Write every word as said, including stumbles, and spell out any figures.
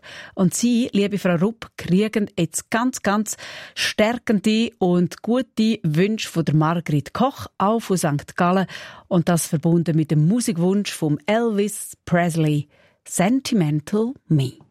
Und Sie, liebe Frau Rupp, kriegen jetzt ganz, ganz stärkende und gute Wünsche von der Margrit Koch, auch von Sankt Gallen. Und das verbunden mit dem Musikwunsch von Elvis Presley, Sentimental Me.